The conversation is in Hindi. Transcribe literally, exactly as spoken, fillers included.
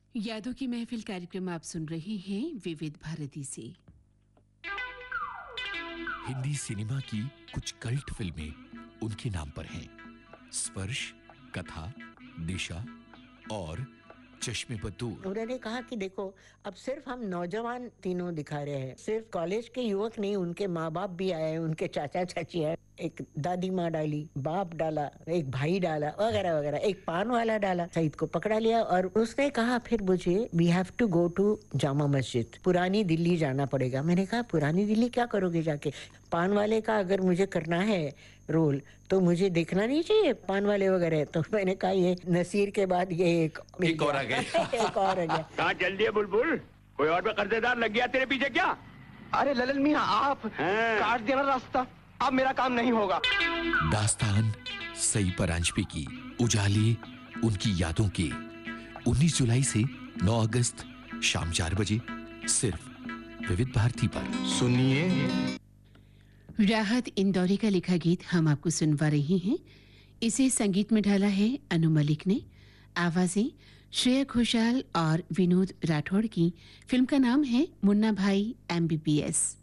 यादों की महफिल कार्यक्रम आप सुन रहे हैं विविध भारती से। हिंदी सिनेमा की कुछ कल्ट फिल्में उनके नाम पर हैं। स्पर्श, कथा, दिशा और चश्मे पर दूर। उन्होंने कहा कि देखो, अब सिर्फ हम नौजवान तीनों दिखा रहे हैं, सिर्फ कॉलेज के युवक नहीं, उनके माँ बाप भी आए, उनके चाचा चाची आए, एक दादी माँ डाली, बाप डाला, एक भाई डाला, वगैरह वगैरह, एक पान वाला डाला। सईद को पकड़ा लिया और उसने कहा फिर मुझे we have to go to Jama Masjid, पुरानी दिल्ली जाना पड़ेगा। मैंने कहा पुरानी दिल्ली क्या करोगे जाके? पान वाले का अगर मुझे करना है रोल तो मुझे देखना नहीं चाहिए पान वाले वगैरह। तो मैंने कहा ये नसीर के बाद ये एक एक और आ गया। एक और आ गया। कहाँ जल्दी है बुलबुल? कोई और भी कर्जेदार लग गया तेरे पीछे क्या? अरे ललन मियां, आप काट देना रास्ता, अब मेरा काम नहीं होगा। दास्तान सई परांजपे की उजाले उनकी यादों के उन्नीस जुलाई से नौ अगस्त शाम चार बजे सिर्फ विविध भारती पर। सुनिए, राहत इंदौरी का लिखा गीत हम आपको सुनवा रही हैं। इसे संगीत में ढाला है अनु मलिक ने। आवाजें श्रेया घोषाल और विनोद राठौड़ की। फिल्म का नाम है मुन्ना भाई एमबीबीएस।